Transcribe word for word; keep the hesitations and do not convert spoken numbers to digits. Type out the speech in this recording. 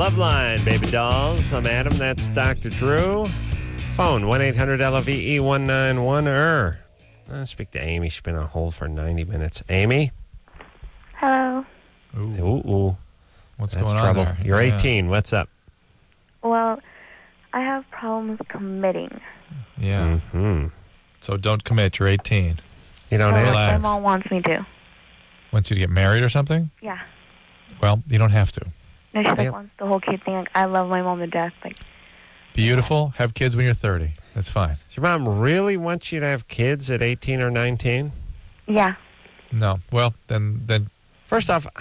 Loveline, baby dolls. I'm Adam. That's Doctor Drew. Phone one eight hundred L O V E one nine one er. I'll speak to Amy. She's been on hold for ninety minutes. Amy? Hello. Ooh, ooh. ooh. What's That's going trouble. on there? You're Yeah. eighteen. What's up? Well, I have problems committing. Yeah. Mm-hmm. So don't commit. You're eighteen. You don't So have like my Relax. mom wants me to. Wants you to get married or something? Yeah. Well, you don't have to. No, she like Yep. wants the whole kid thing. Like, I love my mom to death. Like, Beautiful. Have kids when you're thirty. That's fine. Does your mom really want you to have kids at eighteen or nineteen? yeah. No. Well, then then First off,